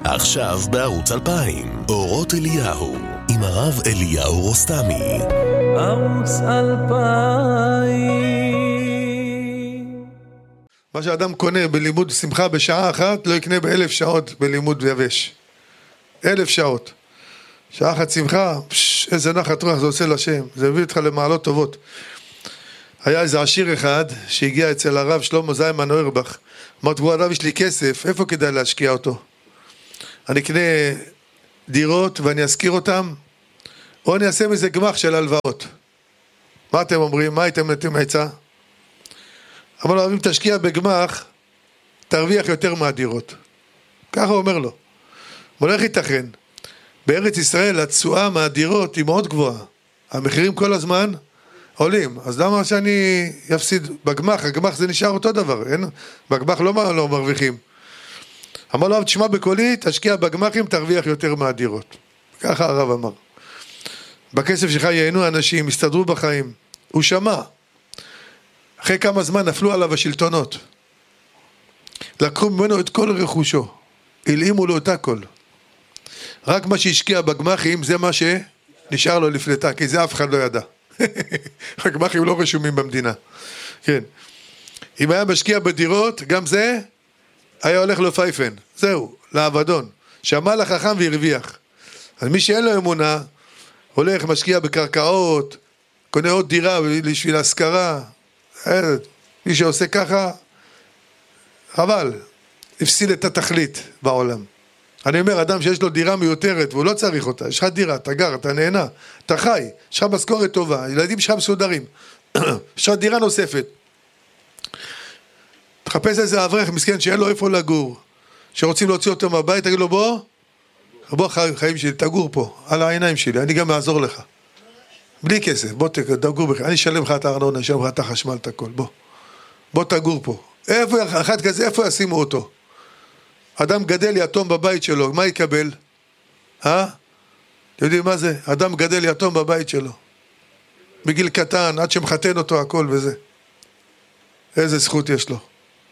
עכשיו בערוץ 2000, אורות אליהו, עם הרב אליהו רוסטמי. ערוץ 2000. מה שאדם קונה בלימוד שמחה בשעה אחת, לא יקנה ב1000 שעות בלימוד יבש. 1000 שעות. שעה אחת שמחה, איזה נחת רוח זה עושה לשם, זה מביא אותך למעלות טובות. היה איזה עשיר אחד שהגיע אצל הרב שלמה זיימן אוירבך. אמרתי, בוא הרב, יש לי כסף, איפה כדאי להשקיע אותו? אני אקנה דירות ואני אזכיר אותם, או אני אעשה מזה גמח של הלוואות. מה אתם אומרים? מה הייתם נתים עצה? אמר לו, אם תשקיע בגמח, תרוויח יותר מהדירות. ככה הוא אומר לו. אבל איך ייתכן? בארץ ישראל התשואה מהדירות היא מאוד גבוהה. המחירים כל הזמן עולים. אז למה שאני יפסיד בגמח? הגמח זה נשאר אותו דבר. אין? בגמח לא מרוויחים. אמר לו, תשמע בקולי, תשקיע בגמחים, תרוויח יותר מהדירות. ככה הרב אמר. בכסף שלך ייהנו אנשים, הסתדרו בחיים. הוא שמע. אחרי כמה זמן נפלו עליו השלטונות. לקחו ממנו את כל רכושו. הלאימו לו את הכל. רק מה שהשקיע בגמחים זה מה שנשאר לו לפלטה, כי זה אף אחד לא ידע. הגמחים לא רשומים במדינה. כן. אם היה משקיע בדירות, גם זה היה הולך לו פייפן. זהו, לעבדון. שמע לחכם והרוויח. אז מי שאין לו אמונה, הולך, משקיע בקרקעות, קונה עוד דירה בשביל השכרה. מי שעושה ככה, אבל הפסיד את התכלית בעולם. אני אומר, אדם שיש לו דירה מיותרת והוא לא צריך אותה, יש לך דירה, אתה גר, אתה נהנה, אתה חי, יש לך משכורת טובה, ילדים שלך מסודרים, יש לך דירה נוספת. תחפש איזה אברך מסכן שאין לו איפה לגור, שרוצים להוציא אותו מהבית, תגיד לו בוא חיים שלי, תגור פה, על העיניים שלי, אני גם אעזור לך. בלי כסף, בוא תגור בכלל, אני אשלם לך את הארנונה, אני אשלם לך את החשמל, את הכל, בוא תגור פה. איפה אחד כזה, איפה ישימו אותו? אדם גדל יתום בבית שלו, מה יקבל? אתם יודעים מה זה? אדם גדל יתום בבית שלו. בגיל קטן, עד שמחתן אותו הכל וזה. איזה זכות יש לו.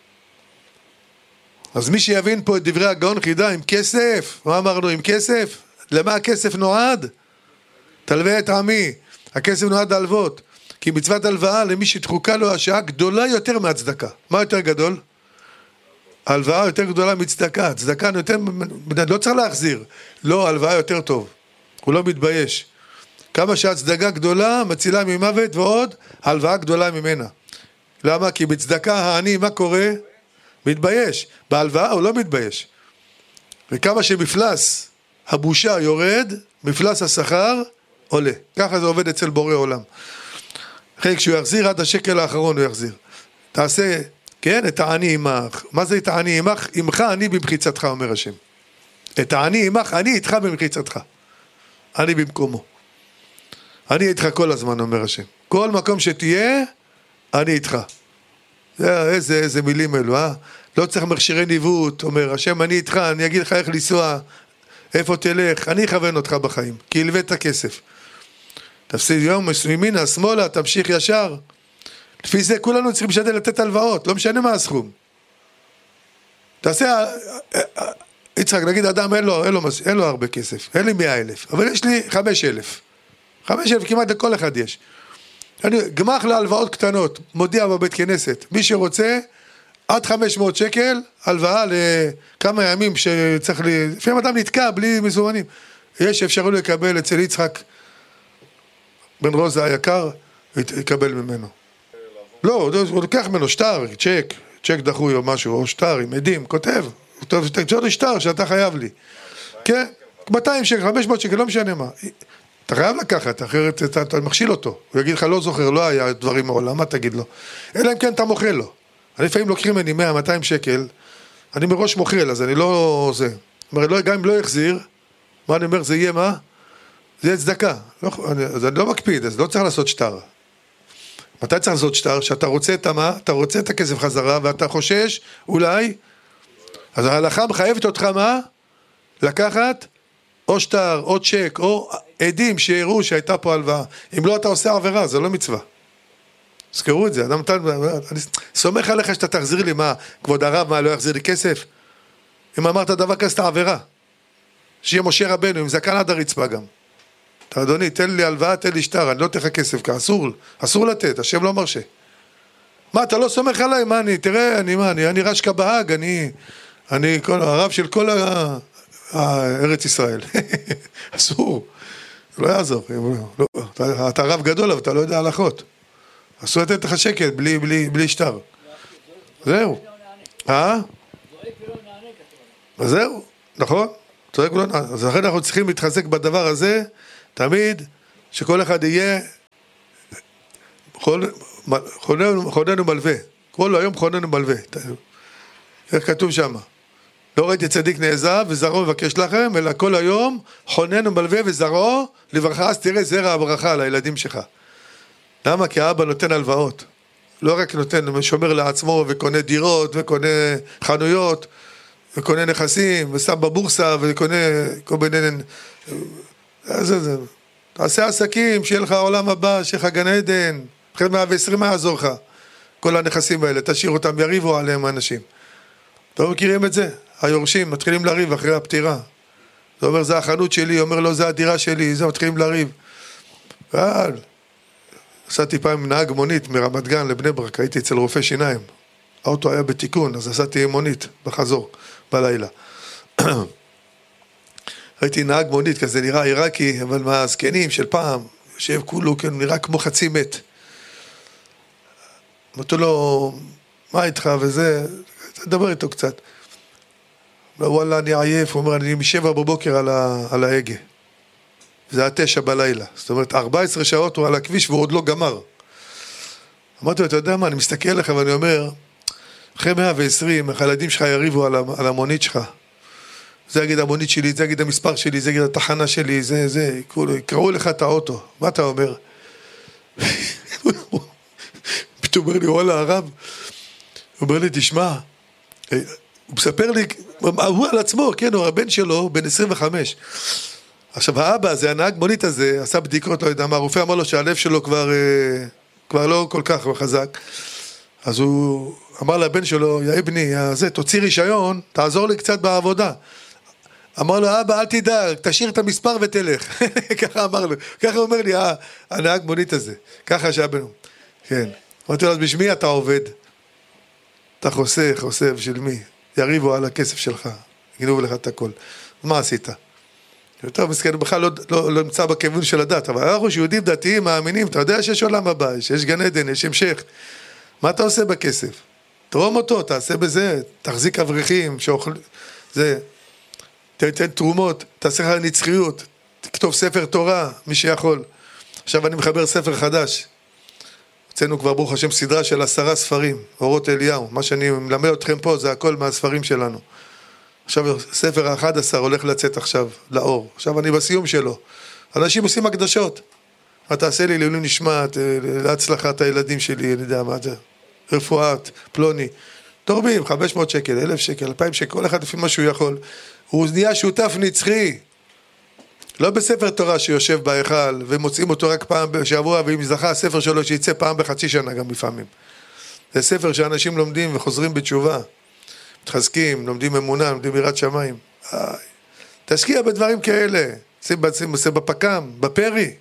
אז מי שיבין פה את דברי הגאון חידה, עם כסף, מה אמרנו? עם כסף? למה הכסף נועד? תלווה את עמי. הכסף נועד להלוות. כי מצוות הלוואה למי שתחוקה לו השעה גדולה יותר מהצדקה. מה יותר גדול? הלוואה יותר גדולה מצדקה. צדקה יותר, לא צריך להחזיר. לא, הלוואה יותר טוב. הוא לא מתבייש. כמה שהצדקה גדולה, מצילה ממוות ועוד, הלוואה גדולה ממנה. למה? כי בצדקה העני, מה קורה? מתבייש. בהלוואה הוא לא מתבייש. וכמה שמפלס הבושה יורד, מפלס השכר עולה. ככה זה עובד אצל בורא עולם. אחרי כשהוא יחזיר עד השקל האחרון הוא יחזיר. תעשה, כן, את העני עמך. מה זה את העני עמך? עמך אני במחיצתך, אומר השם. את העני עמך, אני איתך במחיצתך. אני במקומו. אני איתך כל הזמן, אומר השם. כל מקום שתהיה, אני איתך. איזה מילים אלו, לא צריך מכשירי ניווט, אומר השם, אני איתך, אני אגיד לך איך לנסוע, איפה תלך, אני אכוון אותך בחיים, כי הלווית כסף. תפסיד יום, מימינה, שמאלה, תמשיך ישר. לפי זה כולנו צריכים לשדל לתת הלוואות, לא משנה מה הסכום. תעשה, יצחק, נגיד אדם אין לו הרבה כסף, אין לי 100,000, אבל יש לי 5,000. 5,000 כמעט לכל אחד יש. אני גמח להלוואות קטנות, מודיע בבית כנסת, מי שרוצה, עד 500 שקל, הלוואה לכמה ימים שצריך לפעמים אדם נתקע בלי מזומנים. יש אפשרות לקבל אצל יצחק, בן רוזה היקר, יקבל ממנו. לא, הוא לוקח ממנו שטר, צ'ק דחוי או משהו, או שטר עם עדים, כותב, תקצור לי שטר שאתה חייב לי. כן, 200 שקל, 500 שקל, לא משנה מה. אתה חייב לקחת, אחרת אתה מכשיל אותו. הוא יגיד לך, לא זוכר, לא היה דברים מעולם, מה תגיד לו? אלא אם כן אתה מוכל לו. אני לפעמים לוקחים ממני 100-200 שקל, אני מראש מוכל, אז אני לא זה. גם אם לא יחזיר, מה אני אומר, זה יהיה מה? זה יהיה צדקה. אז אני לא מקפיד, אז לא צריך לעשות שטר. מתי צריך לעשות שטר? שאתה רוצה את מה? אתה רוצה את הכסף חזרה, ואתה חושש, אולי, אז ההלכה מחייבת אותך מה? לקחת או שטר, או צ'ק, או עדים שיראו שהייתה פה הלוואה. אם לא, אתה עושה עבירה, זה לא מצווה. זכרו את זה, אדם נתן, אני סומך עליך שאתה תחזיר לי, מה, כבוד הרב, מה, לא יחזיר לי כסף? אם אמרת דבר כזה, אתה עבירה. שיהיה משה רבנו, עם זקן עד הרצפה גם. אדוני, תן לי הלוואה, תן לי שטר, אני לא אתן לך כסף, כי אסור לתת, השם לא מרשה. מה, אתה לא סומך עליי? מה אני, תראה, אני רשקה בהג, אני הרב של כל הארץ ישראל. אסור, לא יעזור. אתה רב גדול, אבל אתה לא יודע הלכות. אסור לתת לך שקט, בלי שטר. זהו. זהו, נכון? צועק ולא נענה. אז לכן אנחנו צריכים להתחזק בדבר הזה, תמיד, שכל אחד יהיה חונן ומלווה. כל היום חונן ומלווה. איך כתוב שם? לא ראיתי צדיק נעזב וזרעו מבקש לכם, אלא כל היום חונן ומלווה וזרעו לברכה. אז תראה זרע הברכה לילדים שלך. למה? כי האבא נותן הלוואות. לא רק נותן, שומר לעצמו וקונה דירות וקונה חנויות וקונה נכסים ושם בבורסה וקונה כל מיני... תעשה עסקים, שיהיה לך העולם הבא, שיהיה לך גן עדן, אחרי 120 מה יעזור לך. כל הנכסים האלה, תשאיר אותם, יריבו עליהם האנשים. אתם מכירים את זה? היורשים מתחילים לריב אחרי הפטירה. זה אומר, זה החנות שלי, אומר לו, זה הדירה שלי, זה מתחילים לריב. עשיתי פעם נהג מונית מרמת גן לבני ברק, הייתי אצל רופא שיניים. האוטו היה בתיקון, אז עשיתי מונית בחזור, בלילה. ראיתי נהג מונית, כזה נראה עיראקי, אבל מהזקנים של פעם, יושב כולו, כן, נראה כמו חצי מת. אמרתי לו, מה איתך וזה? תדבר איתו קצת. וואלה, אני עייף, הוא אומר, אני מ7 בבוקר על ההגה. זה היה 9 בלילה. זאת אומרת, 14 שעות הוא על הכביש והוא עוד לא גמר. אמרתי לו, אתה יודע מה, אני מסתכל לך ואני אומר, אחרי 120, הילדים שלך יריבו על המונית שלך. זה יגיד המונית שלי, זה יגיד המספר שלי, זה יגיד התחנה שלי, זה, יקראו לך את האוטו. מה אתה אומר? פתאום אומר לי, וואלה, הרב. הוא אומר לי, תשמע, הוא מספר לי, הוא על עצמו, כן, הוא הבן שלו, בן 25. עכשיו, האבא, זה הנהג מונית הזה, עשה בדיקות, לא יודע מה, הרופא אמר לו שהלב שלו כבר לא כל כך חזק. אז הוא אמר לבן שלו, יא בני, תוציא רישיון, תעזור לי קצת בעבודה. אמר לו, אבא, אל תדאג, תשאיר את המספר ותלך. ככה אמר לו, ככה אומר לי, הנהג מונית הזה. ככה שהבנו. כן. אמרתי לו, אז בשמי אתה עובד? אתה חוסך של מי? יריבו על הכסף שלך, יגנבו לך את הכל. מה עשית? יותר מסכן, הוא בכלל לא נמצא בכיוון של הדת, אבל אנחנו שיהודים דתיים, מאמינים, אתה יודע שיש עולם הבא, שיש גן עדן, יש המשך. מה אתה עושה בכסף? תרום אותו, תעשה בזה, תחזיק אברכים, זה, תתן תרומות, תעשה לך נצחיות, תכתוב ספר תורה, מי שיכול. עכשיו אני מחבר ספר חדש. אצלנו כבר ברוך השם סדרה של 10 ספרים, אורות אליהו. מה שאני מלמד אתכם פה זה הכל מהספרים שלנו. עכשיו ספר ה11 הולך לצאת עכשיו לאור. עכשיו אני בסיום שלו. אנשים עושים הקדשות. מה תעשה לי לעילוי נשמת, להצלחת הילדים שלי, אני יודע מה זה. רפואת, פלוני. תורמים, 500 שקל, 1,000 שקל, 2,000 שקל, כל אחד לפי מה שהוא יכול. הוא נהיה שותף נצחי. לא בספר תורה שיושב בהיכל, ומוצאים אותו רק פעם בשבוע, ואם זכה הספר שלו שיצא פעם בחצי שנה גם לפעמים. זה ספר שאנשים לומדים וחוזרים בתשובה. מתחזקים, לומדים אמונה, לומדים יראת שמיים. תשקיע בדברים כאלה. עושה בפקם, בפרי.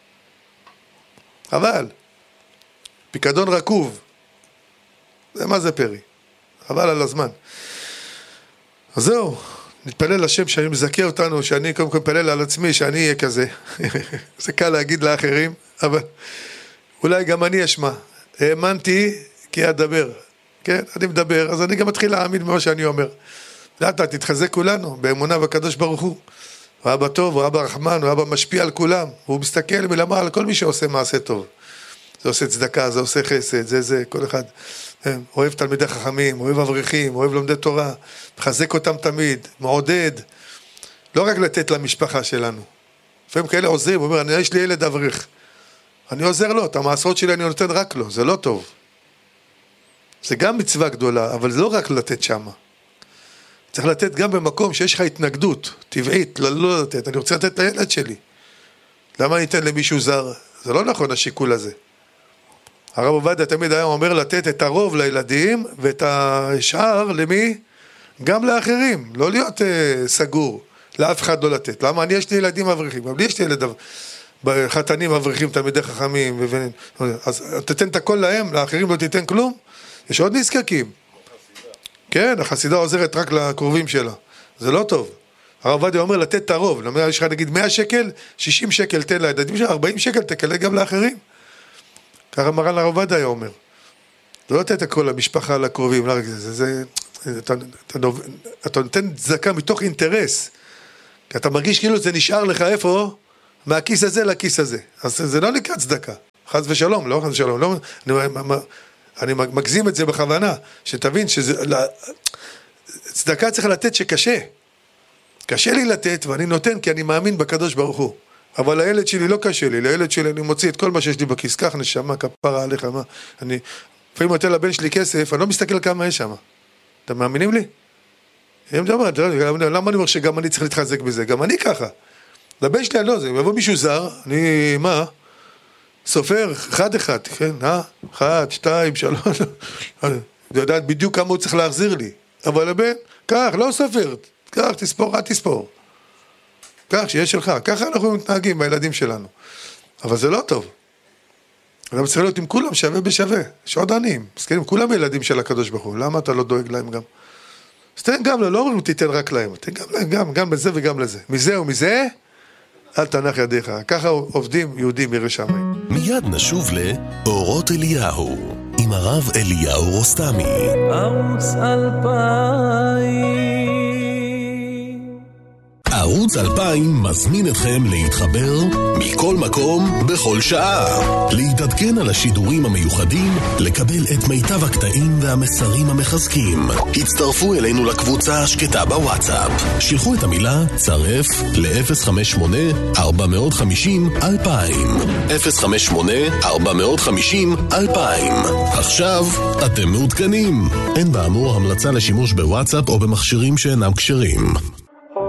אבל, פיקדון רקוב. זה מה זה פרי? אבל על הזמן. אז זהו. נתפלל לשם שאני מזכה אותנו, שאני קודם כל מתפלל על עצמי, שאני אהיה כזה. זה קל להגיד לאחרים, אבל אולי גם אני אשמע. האמנתי כי אדבר. כן, אני מדבר, אז אני גם מתחיל להאמין במה שאני אומר. לאט לאט תתחזק כולנו, באמונה בקדוש ברוך הוא. הוא אבא טוב, הוא אבא רחמן, הוא אבא משפיע על כולם. הוא מסתכל מלמעלה על כל מי שעושה מעשה טוב. זה עושה צדקה, זה עושה חסד, זה, כל אחד. אוהב תלמידי חכמים, אוהב אברכים, אוהב לומדי תורה, מחזק אותם תמיד, מעודד, לא רק לתת למשפחה שלנו. לפעמים כאלה עוזרים, הוא אומר, יש לי ילד אברך, אני עוזר לו, את המעשרות שלי אני נותן רק לו, זה לא טוב. זה גם מצווה גדולה, אבל זה לא רק לתת שמה. צריך לתת גם במקום שיש לך התנגדות, טבעית, לא לתת, אני רוצה לתת לילד שלי. למה אני אתן למישהו זר? זה לא נכון השיקול הזה. הרב עובדיה תמיד היה אומר לתת את הרוב לילדים ואת השאר למי? גם לאחרים, לא להיות סגור, לאף אחד לא לתת. למה? אני יש לי ילדים אברכים, אבל יש לי ילד חתנים אברכים, תלמידי חכמים, אז תתן את הכל להם, לאחרים לא תיתן כלום. יש עוד נזקקים. כן, החסידה עוזרת רק לקרובים שלה. זה לא טוב. הרב עובדיה אומר לתת את הרוב. יש לך נגיד 100 שקל, 60 שקל תן לילדים שלה, 40 שקל תקלה גם לאחרים. ככה מרן הרב עובדיה אומר. לא לתת הכל למשפחה, לקרובים. אתה נותן צדקה מתוך אינטרס. כי אתה מרגיש כאילו זה נשאר לך איפה? מהכיס הזה לכיס הזה. אז זה לא נקרא צדקה. חס ושלום, לא חס ושלום. לא, אני מגזים את זה בכוונה. שתבין צדקה צריך לתת שקשה. קשה לי לתת, ואני נותן כי אני מאמין בקדוש ברוך הוא. אבל לילד שלי לא קשה לי. לילד שלי אני מוציא את כל מה שיש לי בכיס. כך נשמה, כפרה עליך, מה? לפעמים נותן לבן שלי כסף, אני לא מסתכל כמה יש שם. אתם מאמינים לי? למה אני אומר שגם אני צריך להתחזק בזה? גם אני ככה. לבן שלי לא, זה יבוא מישהו זר, אני, מה? סופר, אחד, כן? 1, 2, 3. אני יודעת בדיוק כמה הוא צריך להחזיר לי. אבל לבן, כך, לא סופר. כך, תספור, תספור. כך, שיש שלך. ככה אנחנו מתנהגים בילדים שלנו. אבל זה לא טוב. אנחנו צריכים להיות עם כולם שווה בשווה. יש עוד עניים. מסכנים, כולם ילדים של הקדוש ברוך הוא. למה אתה לא דואג להם גם? אז תן גם, לא אומרים תיתן רק להם. תן גם להם, גם בזה וגם לזה. מזה ומזה, אל תנח ידיך. ככה עובדים יהודים ירא שמיים. מיד נשוב לאורות אליהו, עם הרב אליהו רוסטמי. ערוץ 2000. ערוץ 2000 מזמין אתכם להתחבר מכל מקום, בכל שעה. להתעדכן על השידורים המיוחדים, לקבל את מיטב הקטעים והמסרים המחזקים. הצטרפו אלינו לקבוצה השקטה בוואטסאפ. שלחו את המילה צרף ל-058-450-2000. 058-450-2000. עכשיו אתם מעודכנים. אין באמור המלצה לשימוש בוואטסאפ או במכשירים שאינם כשרים.